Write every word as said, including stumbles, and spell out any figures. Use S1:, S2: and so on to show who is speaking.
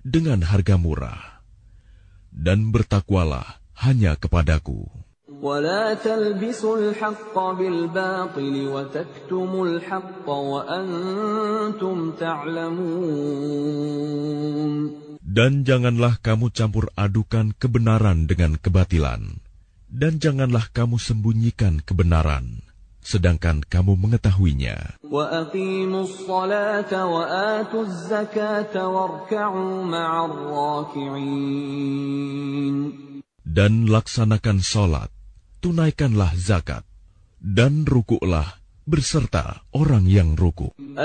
S1: dengan harga murah. Dan bertakwalah hanya kepadaku.
S2: ولا تلبسوا الحق بالباطل وتكتموا الحق وأنتم تعلمون.
S1: Dan janganlah kamu campur adukan kebenaran dengan kebatilan, dan janganlah kamu sembunyikan kebenaran, sedangkan kamu mengetahuinya.
S2: وأقيموا الصلاة وآتوا الزكاة واركعوا مع الراكعين.
S1: Dan laksanakan salat, tunaikanlah zakat, dan rukuklah berserta orang yang rukuk.